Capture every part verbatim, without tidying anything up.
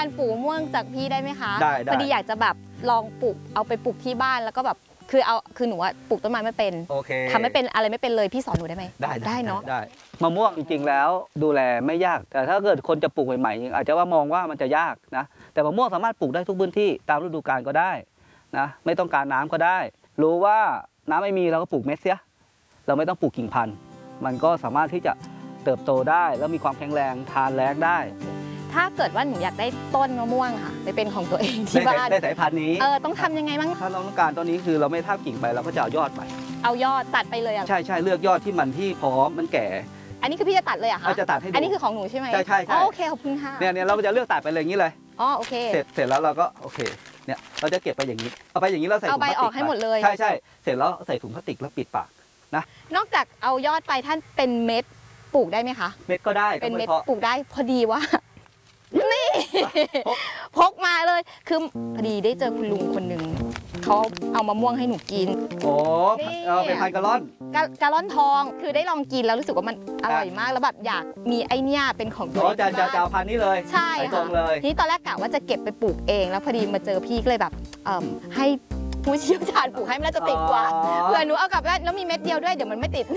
การปลูกมะม่วงจากพี่ได้ไหมคะได้ได้พอดีอยากจะแบบลองปลูกเอาไปปลูกที่บ้านแล้วก็แบบคือเอาคือหนูว่าปลูกต้นไม้ไม่เป็นโอเคทำไม่เป็นอะไรไม่เป็นเลยพี่สอนหนูได้ไหมได้ได้เนาะได้มะม่วงจริงๆแล้วดูแลไม่ยากแต่ถ้าเกิดคนจะปลูกใหม่ๆอาจจะว่ามองว่ามันจะยากนะแต่มะม่วงสามารถปลูกได้ทุกพื้นที่ตามฤดูกาลก็ได้นะไม่ต้องการน้ำก็ได้รู้ว่าน้ำไม่มีเราก็ปลูกเม็ดเสียเราไม่ต้องปลูกกิ่งพันธุ์มันก็สามารถที่จะเติบโตได้แล้วมีความแข็งแรงทานแล้งได้ถ้าเกิดว่าหนูอยากได้ต้นมะม่วงค่ะไปเป็นของตัวเองที่บ้านได้สายพันธุ์นี้เออต้องทำยังไงบ้างถ้าเราต้องการต้นนี้คือเราไม่ทาบกิ่งไปเราก็จะเอายอดไปเอายอดตัดไปเลยอ่ะใช่ใช่เลือกยอดที่มันที่พร้อมมันแก่อันนี้คือพี่จะตัดเลยอ่ะคะจะตัดให้ดูอันนี้คือของหนูใช่ไหมใช่ใช่โอเคขอบคุณค่ะเนี่ยเนี่ยเราจะเลือกตัดไปเลยอย่างนี้เลยอ๋อโอเคเสร็จเสร็จแล้วเราก็โอเคเนี่ยเราจะเก็บไปอย่างนี้เอาไปอย่างนี้เราใส่ถุงพลาสติกเอาใบออกให้หมดเลยใช่ใช่เสร็จแล้วใส่ถุงพลาสติกแล้วปิดปากนะนอกจากเอายอดไปท่านเป็นเม็ดปลูกได้ไหมคะเม็ดก็ได้เป็นเม็ดปลูกได้พอดีว่านี่พกมาเลยคือพอดีได้เจอคุณลุงคนหนึ่งเขาเอามะม่วงให้หนูกินโอ้เอาเป็นพันกะล่อนกะล่อนทองคือได้ลองกินแล้วรู้สึกว่ามันอร่อยมากแล้วแบบอยากมีไอเนี้ยเป็นของตัวเองจะจะจะเอาพันนี้เลยใช่ค่ะทีนี้ตอนแรกกะว่าจะเก็บไปปลูกเองแล้วพอดีมาเจอพี่ก็เลยแบบให้ผู้เชี่ยวชาญปลูกให้มันน่าจะติดกว่าเผื่อหนูเอากลับบ้านแล้วมีเม็ดเดียวด้วยเดี๋ยวมันไม่ติด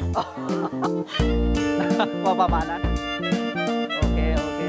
ว่าประมาณนั้นโอเคโอเค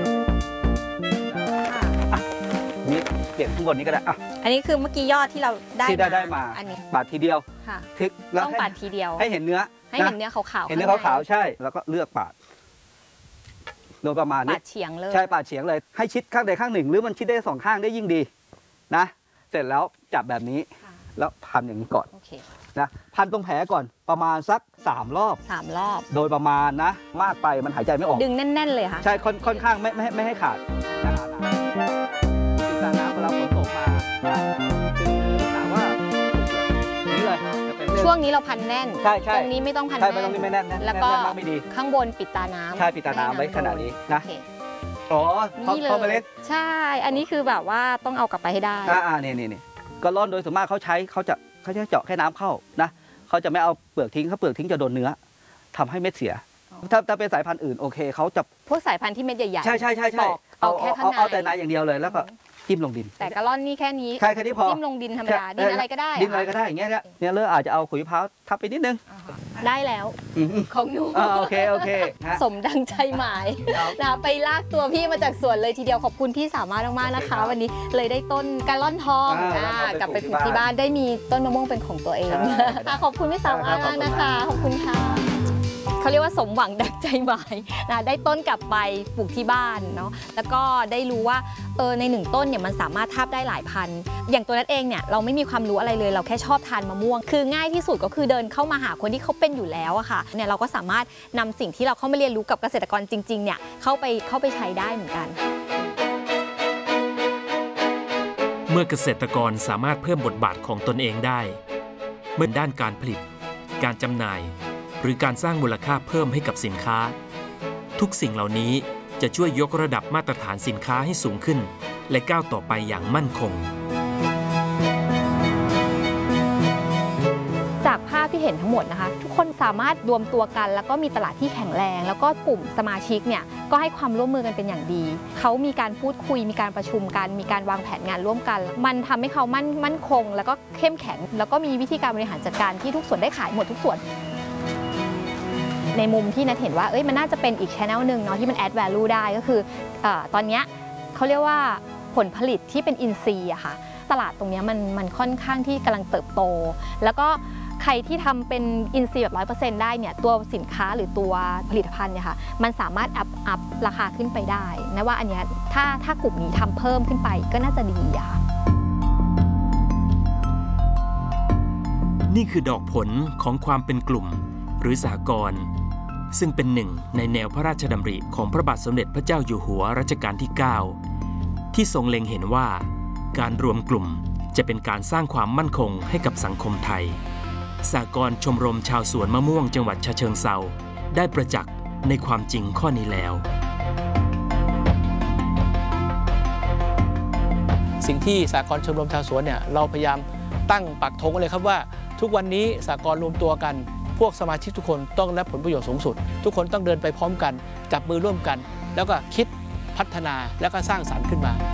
นี่เปลี่ยนข้างบนนี้ก็ได้อ่ะอันนี้คือเมื่อกี้ยอดที่เราได้ที่ได้ได้มาอันนี้ปาดทีเดียวค่ะทึกต้องปาดทีเดียวให้เห็นเนื้อให้เห็นเนื้อขาวๆเห็นเนื้อขาวๆใช่แล้วก็เลือกปาดโดยประมาณนี้ปาดเฉียงเลยใช่ปาดเฉียงเลยให้ชิดข้างใดข้างหนึ่งหรือมันชิดได้สองข้างได้ยิ่งดีนะเสร็จแล้วจับแบบนี้แล้วพันอย่างนี้ก่อนนะพันตรงแผลก่อนประมาณสักสามรอบสามรอบโดยประมาณนะมากไปมันหายใจไม่ออกดึงแน่นๆเลยค่ะใช่ค่อนข้างไม่ไม่ไม่ให้ขาดนะติดตาน้ำเวลาฝนตกมาคือถามว่านี่เลยช่วงนี้เราพันแน่นใช่ใช่ตรงนี้ไม่ต้องพันแน่นใช่ไม่ต้องไม่แน่นแล้วก็ข้างบนปิดตาน้ำใช่ปิดตาน้ำไว้ขนาดนี้นะอ๋อนี่เลยใช่อันนี้คือแบบว่าต้องเอากลับไปให้ได้อ่านี่นี่นี่ก็ร่อนโดยส่วนมากเขาใช้เขาจะเขาจะเจาะแค่น้ำเข้านะเขาจะไม่เอาเปลือกทิ้งเขาเปลือกทิ้งจะโดนเนื้อทำให้เม็ดเสียถ้าถ้าเป็นสายพันธุ์อื่นโอเคเขาจะพวกสายพันธุ์ที่เม็ดใหญ่ๆใช่ใช่ใช่ใช่เอาแค่ข้างในเอาแต่ในอย่างเดียวเลยแล้วก็จิ้มลงดินแต่กะล่อนนี่แค่นี้ใช่แค่นี้พอจิ้มลงดินธรรมดาดินอะไรก็ได้ดินอะไรก็ได้อย่างเงี้ยเนี่ยเลือกอาจจะเอาขุยมะพร้าวทับไปนิดนึงได้แล้วของหนูโอเคโอเคสมดังใจหมายนะไปลากตัวพี่มาจากสวนเลยทีเดียวขอบคุณพี่สามารถมากๆนะคะวันนี้เลยได้ต้นกะล่อนทองกลับไปปลูกที่บ้านได้มีต้นมะม่วงเป็นของตัวเองขอบคุณพี่สามารถมากนะคะขอบคุณค่ะเขาเรียกว่าสมหวังดังใจหมายนะได้ต้นกลับไปปลูกที่บ้านเนาะแล้วก็ได้รู้ว่าเออในหนึ่งต้นเนี่ยมันสามารถทาบได้หลายพันธุ์อย่างตัวนั้นเองเนี่ยเราไม่มีความรู้อะไรเลยเราแค่ชอบทานมะม่วงคือง่ายที่สุดก็คือเดินเข้ามาหาคนที่เขาเป็นอยู่แล้วอะค่ะเนี่ยเราก็สามารถนำสิ่งที่เราเข้ามาเรียนรู้กับเกษตรกรจริงๆเนี่ยเข้าไปเข้าไปใช้ได้เหมือนกันเมื่อเกษตรกรสามารถเพิ่มบทบาทของตนเองได้เมื่อด้านการผลิตการจำหน่ายหรือการสร้างมูลค่าเพิ่มให้กับสินค้าทุกสิ่งเหล่านี้จะช่วยยกระดับมาตรฐานสินค้าให้สูงขึ้นและก้าวต่อไปอย่างมั่นคงจากภาพที่เห็นทั้งหมดนะคะทุกคนสามารถรวมตัวกันแล้วก็มีตลาดที่แข็งแรงแล้วก็กลุ่มสมาชิกเนี่ยก็ให้ความร่วมมือกันเป็นอย่างดีเขามีการพูดคุยมีการประชุมกันมีการวางแผนงานร่วมกันมันทำให้เขามั่นมั่นคงแล้วก็เข้มแข็งแล้วก็มีวิธีการบริหารจัดการที่ทุกส่วนได้ขายหมดทุกส่วนในมุมที่นัทเห็นว่าเอ้ยมันน่าจะเป็นอีก channel หนึ่งเนาะที่มัน add value ได้ก็คือเอ่อตอนนี้เขาเรียกว่าผลผลิตที่เป็นอินทรีย์อะค่ะตลาดตรงนี้มันมันค่อนข้างที่กำลังเติบโตแล้วก็ใครที่ทำเป็นอินทรีย์แบบ ร้อยเปอร์เซ็นต์ ได้เนี่ยตัวสินค้าหรือตัวผลิตภัณฑ์เนี่ยค่ะมันสามารถอัพอัพราคาขึ้นไปได้นะว่าอันเนี้ยถ้าถ้ากลุ่มนี้ทำเพิ่มขึ้นไปก็น่าจะดีอะค่ะนี่คือดอกผลของความเป็นกลุ่มหรือสหกรณ์ซึ่งเป็นหนึ่งในแนวพระราชดำริของพระบาทสมเด็จพระเจ้าอยู่หัวรัชกาลที่เก้าที่ทรงเล็งเห็นว่าการรวมกลุ่มจะเป็นการสร้างความมั่นคงให้กับสังคมไทยสหกรณ์ชมรมชาวสวนมะม่วงจังหวัดฉะเชิงเทราได้ประจักษ์ในความจริงข้อนี้แล้วสิ่งที่สหกรณ์ชมรมชาวสวนเนี่ยเราพยายามตั้งปักธงเลยครับว่าทุกวันนี้สหกรณ์รวมตัวกันพวกสมาชิกทุกคนต้องได้ผลประโยชน์สูงสุดทุกคนต้องเดินไปพร้อมกันจับมือร่วมกันแล้วก็คิดพัฒนาแล้วก็สร้างสรรค์ขึ้นมา